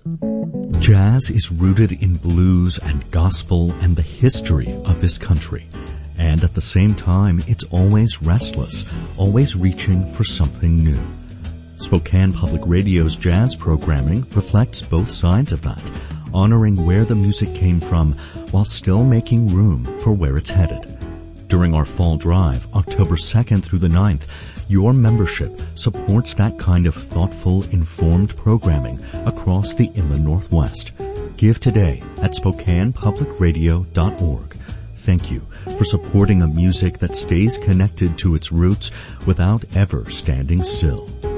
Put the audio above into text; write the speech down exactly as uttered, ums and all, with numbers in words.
Jazz is rooted in blues and gospel and the history of this country. And at the same time, it's always restless, always reaching for something new. Spokane Public Radio's jazz programming reflects both sides of that, honoring where the music came from while still making room for where it's headed. During our fall drive, October second through the ninth, your membership supports that kind of thoughtful, informed programming across the Inland Northwest. Give today at spokane public radio dot org. Thank you for supporting a music that stays connected to its roots without ever standing still.